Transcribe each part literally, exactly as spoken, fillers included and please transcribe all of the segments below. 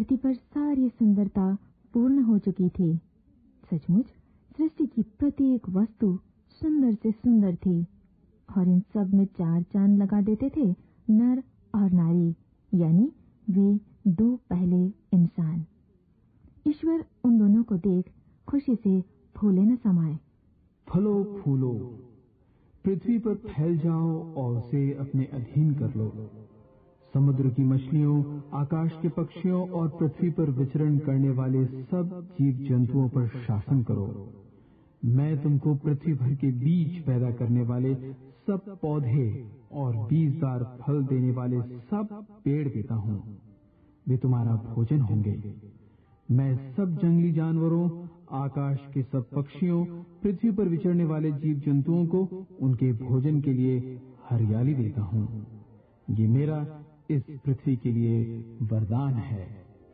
धरती पर सारी सुंदरता पूर्ण हो चुकी थी। सचमुच सृष्टि की प्रत्येक वस्तु सुंदर से सुंदर थी और इन सब में चार चांद लगा देते थे नर और नारी, यानी वे दो पहले इंसान। ईश्वर उन दोनों को देख खुशी से फूले न समाये। फलो फूलो, पृथ्वी पर फैल जाओ और उसे अपने अधीन कर लो। समुद्र की मछलियों, आकाश के पक्षियों और पृथ्वी पर विचरण करने वाले सब जीव जंतुओं पर शासन करो। मैं तुमको पृथ्वी भर के बीज पैदा करने वाले सब पौधे और बीजदार फल देने वाले सब पेड़ देता हूँ। वे तुम्हारा भोजन होंगे। मैं सब जंगली जानवरों, आकाश के सब पक्षियों, पृथ्वी पर विचरने वाले जीव जंतुओं को उनके भोजन के लिए हरियाली देता हूँ। ये मेरा इस पृथ्वी के लिए वरदान है।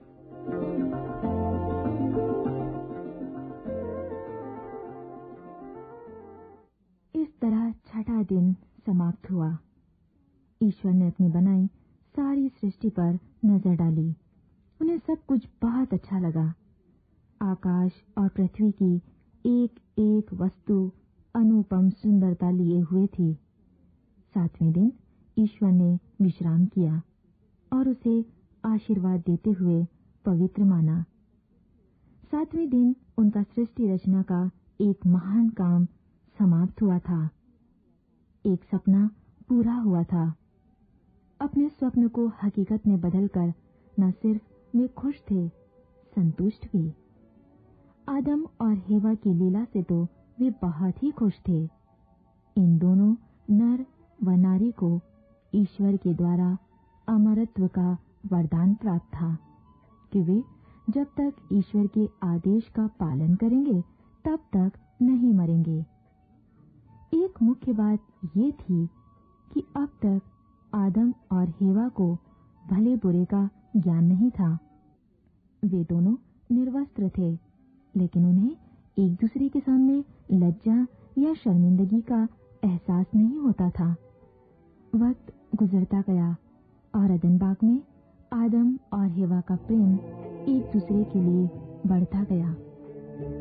इस तरह छठा दिन समाप्त हुआ। ईश्वर ने अपनी बनाई सारी सृष्टि पर नजर डाली। उन्हें सब कुछ बहुत अच्छा लगा। आकाश और पृथ्वी की एक एक वस्तु अनुपम सुंदरता लिए हुए थी। सातवें दिन ईश्वर ने विश्राम किया और उसे आशीर्वाद देते हुए पवित्र माना। सातवें दिन उनका सृष्टि रचना का एक महान काम समाप्त हुआ था। एक सपना पूरा हुआ था। अपने स्वप्न को हकीकत में बदलकर न सिर्फ वे खुश थे, संतुष्ट भी। आदम और हेवा की लीला से तो वे बहुत ही खुश थे। इन दोनों नर व नारी को ईश्वर के द्वारा अमरत्व का वरदान प्राप्त था कि वे जब तक ईश्वर के आदेश का पालन करेंगे तब तक नहीं मरेंगे। एक मुख्य बात ये थी कि अब तक आदम और हेवा को भले बुरे का ज्ञान नहीं था। वे दोनों निर्वस्त्र थे, लेकिन उन्हें एक दूसरे के सामने लज्जा या शर्मिंदगी का एहसास नहीं होता था। वक्त गुजरता गया और अदन बाग में आदम और हेवा का प्रेम एक दूसरे के लिए बढ़ता गया।